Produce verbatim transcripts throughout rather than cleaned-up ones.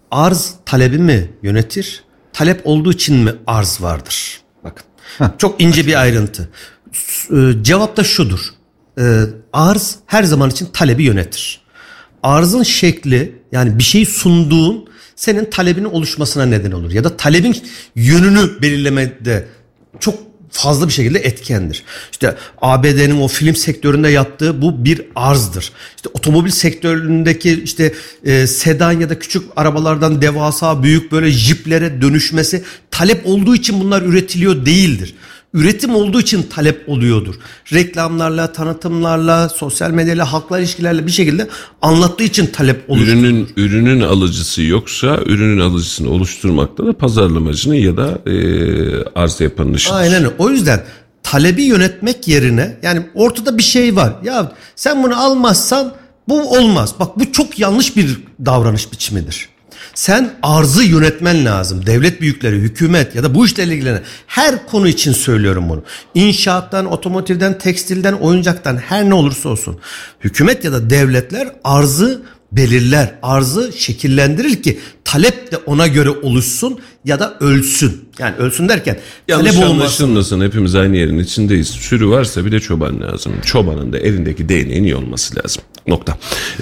arz talebi mi yönetir? Talep olduğu için mi arz vardır? Bakın. Heh. Çok ince bir ayrıntı. Cevap da şudur. Arz her zaman için talebi yönetir. Arzın şekli, yani bir şeyi sunduğun senin talebinin oluşmasına neden olur. Ya da talebin yönünü belirlemede çok fazla bir şekilde etkendir. İşte A B D'nin o film sektöründe yaptığı bu bir arzdır. İşte otomobil sektöründeki işte e, sedan ya da küçük arabalardan devasa büyük böyle jiplere dönüşmesi talep olduğu için bunlar üretiliyor değildir. Üretim olduğu için talep oluyordur. Reklamlarla, tanıtımlarla, sosyal medyayla, halkla ilişkilerle bir şekilde anlattığı için talep oluşturulur. Ürünün, ürünün alıcısı yoksa ürünün alıcısını oluşturmakta da pazarlamacının ya da e, arz yapanın işidir. Aynen öyle. O yüzden talebi yönetmek yerine, yani ortada bir şey var. Ya sen bunu almazsan bu olmaz. Bak bu çok yanlış bir davranış biçimidir. Sen arzı yönetmen lazım. Devlet büyükleri, hükümet ya da bu işlerle ilgilenen her konu için söylüyorum bunu. İnşaattan, otomotivden, tekstilden, oyuncaktan her ne olursa olsun. Hükümet ya da devletler arzı belirler, arzı şekillendirir ki talep de ona göre oluşsun ya da ölsün. Yani ölsün derken yanlış talep olmasın. Anlaşılmasın, hepimiz aynı yerin içindeyiz. Sürü varsa bir de çoban lazım. Çobanın da elindeki değneğin iyi olması lazım. Nokta.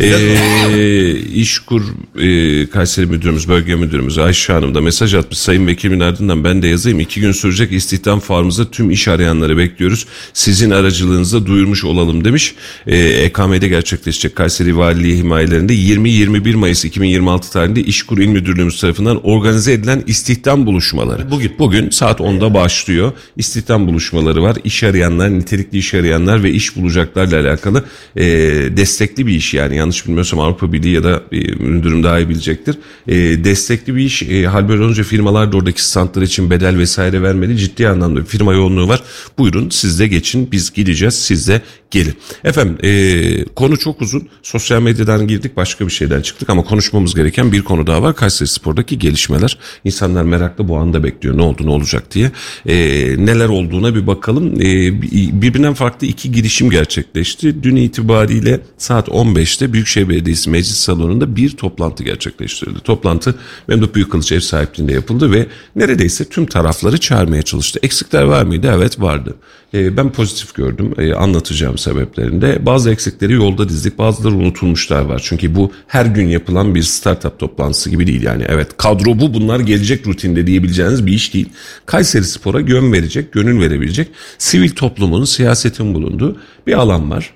Ee, İşkur e, Kayseri Müdürümüz, Bölge Müdürümüz Ayşe Hanım da mesaj atmış. Sayın Vekilimin ardından ben de yazayım. İki gün sürecek istihdam fuarımızda tüm iş arayanları bekliyoruz. Sizin aracılığınızla duyurmuş olalım demiş. Ee, E K M'de gerçekleşecek Kayseri Valiliği himayelerinde yirmi yirmi bir Mayıs iki bin yirmi altı tarihinde İşkur İl Müdürlüğümüz tarafından organize edilen istihdam buluşmaları. Bugün, bugün saat onda başlıyor. İstihdam buluşmaları var. İş arayanlar, nitelikli iş arayanlar ve iş bulacaklarla alakalı e, destek bir iş, yani yanlış bilmiyorsam Avrupa Birliği ya da e, müdürüm daha iyi bilecektir. E, destekli bir iş. E, hal böyle olunca firmalar da oradaki standlar için bedel vesaire vermeli. Ciddi anlamda bir firma yoğunluğu var. Buyurun siz de geçin, biz gideceğiz, siz de gelin. Efendim e, konu çok uzun. Sosyal medyadan girdik, başka bir şeyden çıktık ama konuşmamız gereken bir konu daha var. Kayserispor'daki gelişmeler. İnsanlar merakla bu anda bekliyor, ne oldu ne olacak diye. E, neler olduğuna bir bakalım. E, birbirinden farklı iki girişim gerçekleşti. Dün itibariyle saat on beşte Büyükşehir Belediyesi Meclis Salonu'nda bir toplantı gerçekleştirildi. Toplantı Memduh Büyükkılıç ev sahipliğinde yapıldı ve neredeyse tüm tarafları çağırmaya çalıştı. Eksikler var mıydı? Evet vardı. Ee, ben pozitif gördüm. Ee, anlatacağım sebeplerinde. Bazı eksikleri yolda dizdik. Bazıları unutulmuşlar var. Çünkü bu her gün yapılan bir startup toplantısı gibi değil. Yani evet kadro bu, bunlar gelecek rutinde diyebileceğiniz bir iş değil. Kayserispor'a yön verecek, gönül verebilecek, sivil toplumun, siyasetin bulunduğu bir alan var.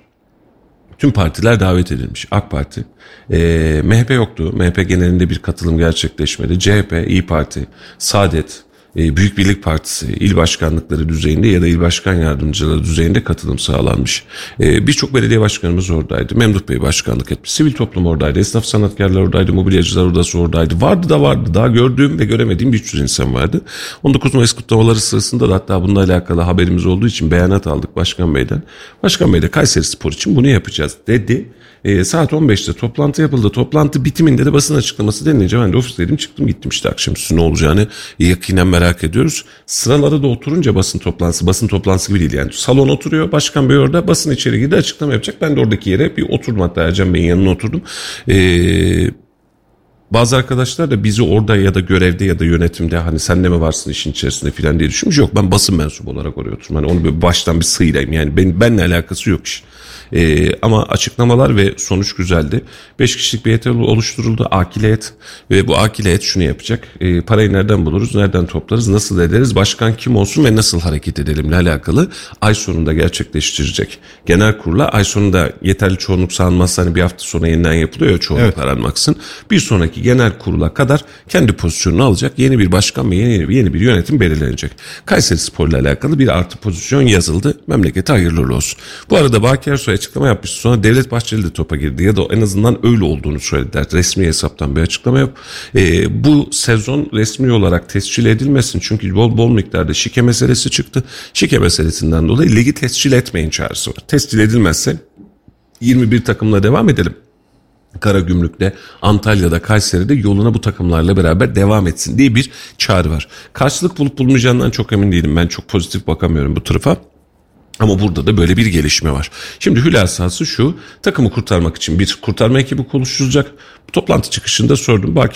Tüm partiler davet edilmiş. AK Parti, e, M H P yoktu. M H P genelinde bir katılım gerçekleşmedi. C H P, İYİ Parti, Saadet, e, Büyük Birlik Partisi, il başkanlıkları düzeyinde ya da il başkan yardımcıları düzeyinde katılım sağlanmış. E, Birçok belediye başkanımız oradaydı. Memduh Bey başkanlık etmiş. Sivil toplum oradaydı. Esnaf sanatkarlar oradaydı. Mobilyacılar odası oradaydı. Vardı da vardı. Daha gördüğüm ve göremediğim bir sürü insan vardı. on dokuz Mayıs kutlamaları sırasında da hatta bununla alakalı haberimiz olduğu için beyanat aldık Başkan Bey'den. Başkan Bey de Kayserispor için bunu yapacağız dedi. E, saat on beşte toplantı yapıldı. Toplantı bitiminde de basın açıklaması denilince ben de ofisteydim, çıktım gittim işte akşamüstü ne olacağını yakinen merak ediyoruz. Sıralara da oturunca basın toplantısı, basın toplantısı gibi değil yani. Salon oturuyor, Başkan Bey orada, basın içeri girdi açıklama yapacak. Ben de oradaki yere bir oturdum, hatta Ercan Bey'in yanına oturdum. Eee... Bazı arkadaşlar da bizi orada ya da görevde ya da yönetimde hani sen de mi varsın işin içerisinde filan diye düşünmüş. Yok, ben basın mensubu olarak oraya oturdum. Hani onu bir baştan bir sıyırayım yani ben, benimle alakası yok iş. Ee, ama açıklamalar ve sonuç güzeldi. Beş kişilik bir heyet oluşturuldu. Akil heyet ve bu akil heyet şunu yapacak. Ee, parayı nereden buluruz, nereden toplarız, nasıl ederiz, başkan kim olsun ve nasıl hareket edelimle alakalı ay sonunda gerçekleştirecek. Genel kurula ay sonunda yeterli çoğunluk sağlanmazsa hani bir hafta sonra yeniden yapılıyor ya çoğunluk evet. aranmaksın. Bir sonraki genel kurula kadar kendi pozisyonunu alacak. Yeni bir başkan ve yeni bir, yeni bir yönetim belirlenecek. Kayserispor ile alakalı bir artı pozisyon yazıldı. Memlekete hayırlı olsun. Bu arada Baki Ersoy açıklama yapmış. Sonra Devlet Bahçeli de topa girdi ya da en azından öyle olduğunu söylediler. Resmi hesaptan bir açıklama yap. E, bu sezon resmi olarak tescil edilmesin. Çünkü bol bol miktarda şike meselesi çıktı. Şike meselesinden dolayı ligi tescil etmeyin çağrısı var. Tescil edilmezse yirmi bir takımla devam edelim. Karagümrük'te, Antalya'da, Kayseri'de yoluna bu takımlarla beraber devam etsin diye bir çağrı var. Karşılık bulup bulmayacağından çok emin değilim. Ben çok pozitif bakamıyorum bu tarafa. Ama burada da böyle bir gelişme var. Şimdi hülasası şu, takımı kurtarmak için bir kurtarma ekibi oluşturulacak. Bu toplantı çıkışında sordum. Baki